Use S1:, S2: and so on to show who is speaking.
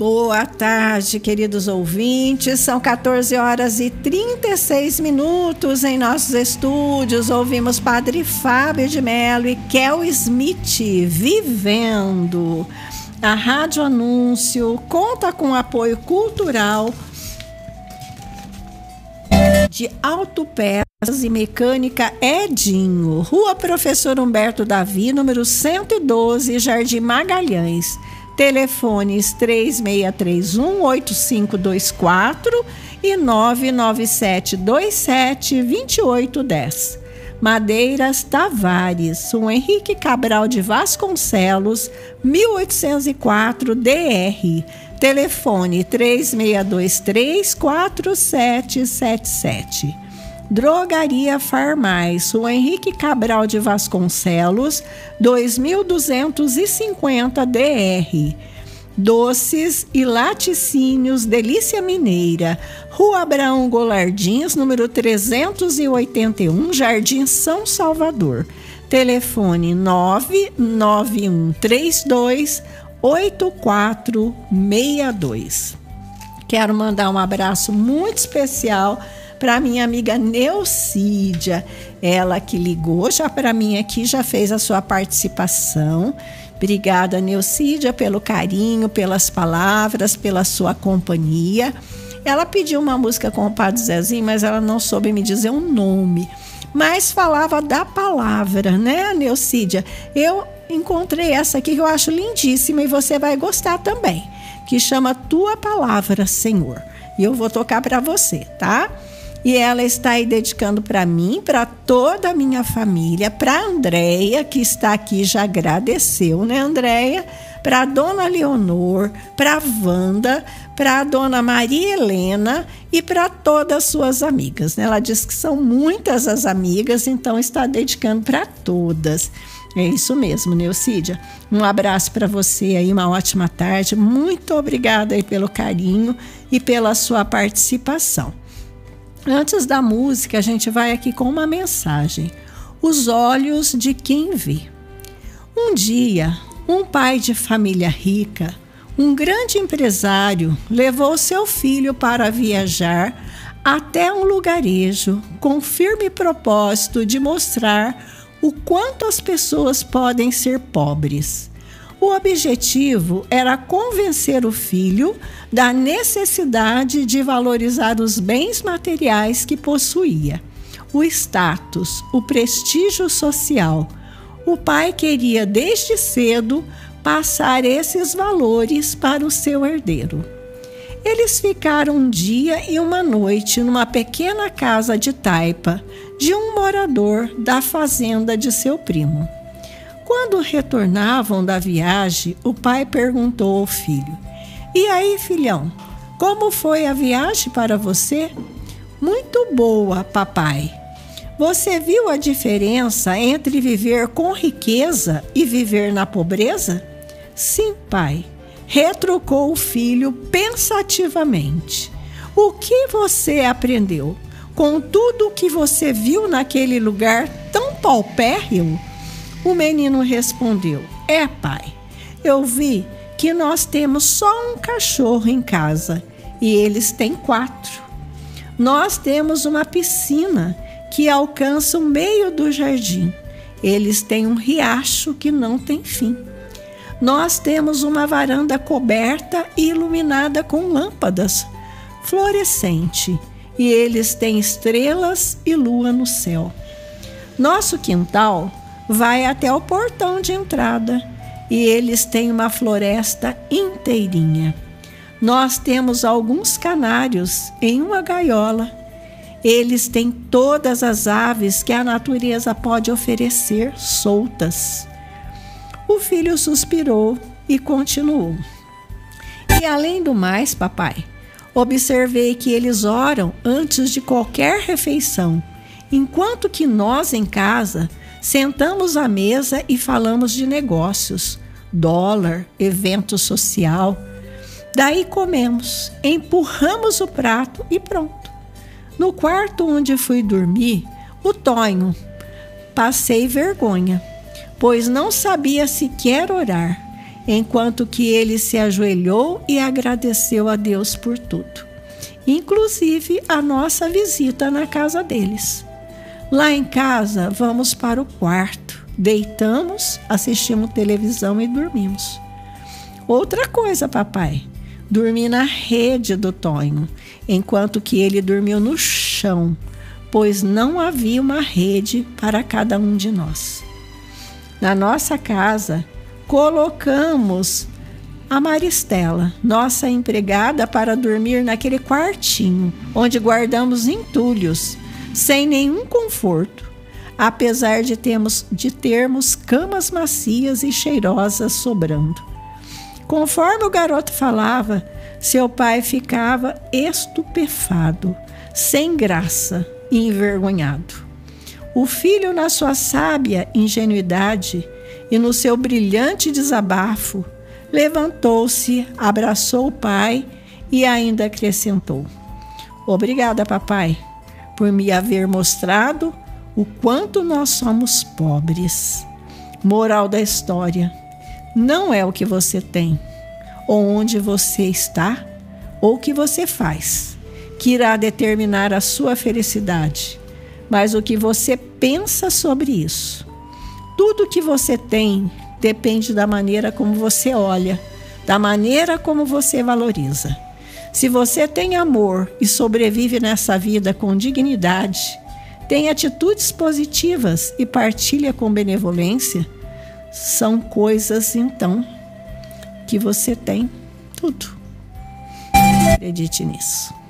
S1: Boa tarde, queridos ouvintes. São 14 horas e 36 minutos em nossos estúdios. Ouvimos Padre Fábio de Mello e Kel Smith, Vivendo. A Rádio Anúncio conta com apoio cultural de Autopeças e Mecânica Edinho, Rua Professor Humberto Davi, número 112, Jardim Magalhães. Telefones 3631-8524 e 997272810. Madeiras Tavares, o Henrique Cabral de Vasconcelos, 1804 DR. Telefone 3623-4777. Drogaria Farmais, o Henrique Cabral de Vasconcelos, 2250 DR. Doces e laticínios Delícia Mineira, Rua Abraão Golardins, número 381, Jardim São Salvador. Telefone 99132-8462. Quero mandar um abraço muito especial para minha amiga Neucídia, ela que ligou já para mim aqui, já fez a sua participação. Obrigada, Neucídia, pelo carinho, pelas palavras, pela sua companhia. Ela pediu uma música com o Padre Zezinho, mas ela não soube me dizer um nome. Mas falava da palavra, né, Neucídia? Eu encontrei essa aqui que eu acho lindíssima e você vai gostar também, que chama Tua Palavra, Senhor. E eu vou tocar para você, tá? E ela está aí dedicando para mim, para toda a minha família, para a Andréia, que está aqui, já agradeceu, né, Andréia? Para a dona Leonor, para a Wanda, para a dona Maria Helena e para todas as suas amigas, né? Ela diz que são muitas as amigas, então está dedicando para todas. É isso mesmo, Neucídia. Um abraço para você aí, uma ótima tarde. Muito obrigada aí pelo carinho e pela sua participação. Antes da música, a gente vai aqui com uma mensagem. Os olhos de quem vê. Um dia, um pai de família rica, um grande empresário, levou seu filho para viajar até um lugarejo com firme propósito de mostrar o quanto as pessoas podem ser pobres. O objetivo era convencer o filho da necessidade de valorizar os bens materiais que possuía, o status, o prestígio social. O pai queria desde cedo passar esses valores para o seu herdeiro. Eles ficaram um dia e uma noite numa pequena casa de taipa de um morador da fazenda de seu primo. Quando retornavam da viagem, o pai perguntou ao filho: "E aí, filhão, como foi a viagem para você?" "Muito boa, papai." "Você viu a diferença entre viver com riqueza e viver na pobreza?" "Sim, pai," retrucou o filho pensativamente. "O que você aprendeu com tudo o que você viu naquele lugar tão paupérrimo?" O menino respondeu: pai, eu vi que nós temos só um cachorro em casa e eles têm 4. Nós temos uma piscina que alcança o meio do jardim. Eles têm um riacho que não tem fim. Nós temos uma varanda coberta e iluminada com lâmpadas fluorescente e eles têm estrelas e lua no céu. Nosso quintal vai até o portão de entrada e eles têm uma floresta inteirinha. Nós temos alguns canários em uma gaiola. Eles têm todas as aves que a natureza pode oferecer soltas. O filho suspirou e continuou: "E além do mais, papai, observei que eles oram antes de qualquer refeição, enquanto que nós em casa sentamos à mesa e falamos de negócios, dólar, evento social. Daí comemos, empurramos o prato e pronto. No quarto onde fui dormir, o Tonho, passei vergonha, pois não sabia sequer orar. enquanto que ele se ajoelhou e agradeceu a Deus por tudo, inclusive a nossa visita na casa deles. Lá em casa, vamos para o quarto, deitamos, assistimos televisão e dormimos. Outra coisa, papai, dormi na rede do Tonho, enquanto que ele dormiu no chão, pois não havia uma rede para cada um de nós. Na nossa casa, colocamos a Maristela, nossa empregada, para dormir naquele quartinho, onde guardamos entulhos, sem nenhum conforto, apesar de termos camas macias e cheirosas sobrando. Conforme o garoto falava, seu pai ficava estupefado, sem graça e envergonhado. O filho, na sua sábia ingenuidade e no seu brilhante desabafo, levantou-se, abraçou o pai e ainda acrescentou: "Obrigada, papai, por me haver mostrado o quanto nós somos pobres." Moral da história: não é o que você tem, ou onde você está, ou o que você faz, que irá determinar a sua felicidade, mas o que você pensa sobre isso. Tudo que você tem depende da maneira como você olha, da maneira como você valoriza. Se você tem amor e sobrevive nessa vida com dignidade, tem atitudes positivas e partilha com benevolência, são coisas, então, que você tem tudo. Acredite nisso.